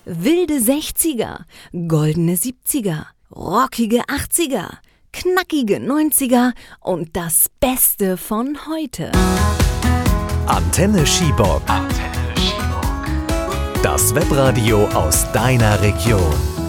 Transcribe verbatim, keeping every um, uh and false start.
Wilde sechziger, goldene siebziger, rockige achtziger, knackige neunziger und das Beste von heute. Antenne Schiebock. Antenne Schiebock. Das Webradio aus deiner Region.